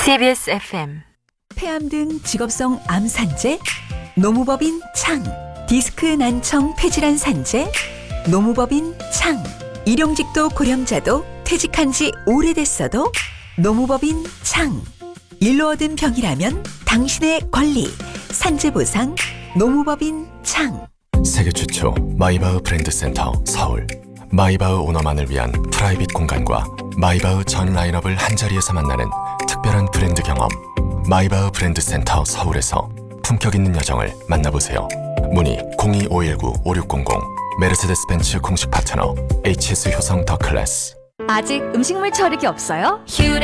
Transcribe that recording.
CBS FM 폐암 등 직업성 암 산재, 노무법인 창, 디스크 난청 폐질환 산재, 노무법인 창, 일용직도 고령자도 퇴직한 지 오래됐어도 노무법인 창, 일로 얻은 병이라면 당신의 권리, 산재보상, 노무법인 창. 세계 최초 마이바흐 브랜드 센터 서울. 마이바흐 오너만을 위한 프라이빗 공간과 마이바흐 전 라인업을 한자리에서 만나는 특별한 브랜드 경험. 마이바흐 브랜드 센터 서울에서 품격 있는 여정을 만나보세요. 문의 02-519-5600. 메르세데스 벤츠 공식 파트너 HS 효성 더 클래스. 아직 음식물 처리기 없어요? 휴레